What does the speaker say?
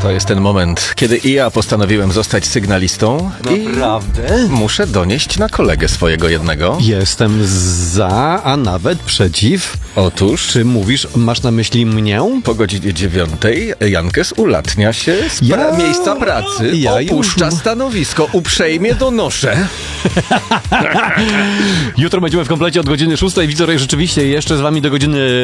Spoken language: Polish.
To jest ten moment, kiedy i ja postanowiłem zostać sygnalistą. Naprawdę? I muszę donieść na kolegę swojego jednego. Jestem za, a nawet przeciw. Otóż Czy mówisz, masz na myśli mnie? po godzinie 9 Jankes ulatnia się z miejsca pracy, opuszcza stanowisko, uprzejmie donoszę. Jutro będziemy w komplecie od godziny 6. Widzę, że rzeczywiście jeszcze z wami do godziny